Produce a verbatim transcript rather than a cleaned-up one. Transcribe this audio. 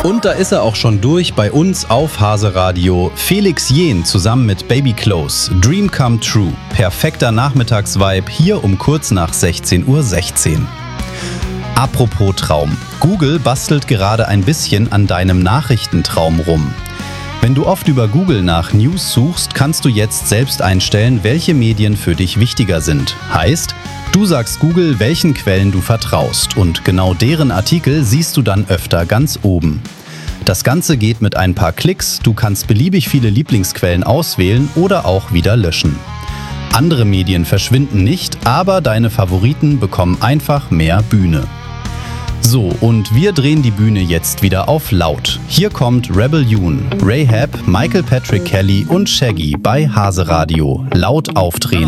Und da ist er auch schon durch bei uns auf Hase Radio. Felix Jähn zusammen mit Baby Close. Dream Come True. Perfekter Nachmittagsvibe hier um kurz nach sechzehn Uhr sechzehn. Apropos Traum. Google bastelt gerade ein bisschen an deinem Nachrichtentraum rum. Wenn du oft über Google nach News suchst, kannst du jetzt selbst einstellen, welche Medien für dich wichtiger sind. Heißt, du sagst Google, welchen Quellen du vertraust und genau deren Artikel siehst du dann öfter ganz oben. Das Ganze geht mit ein paar Klicks, du kannst beliebig viele Lieblingsquellen auswählen oder auch wieder löschen. Andere Medien verschwinden nicht, aber deine Favoriten bekommen einfach mehr Bühne. So, und wir drehen die Bühne jetzt wieder auf laut. Hier kommt Rebel Yune, Rahab, Michael Patrick Kelly und Shaggy bei Hase Radio. Laut aufdrehen.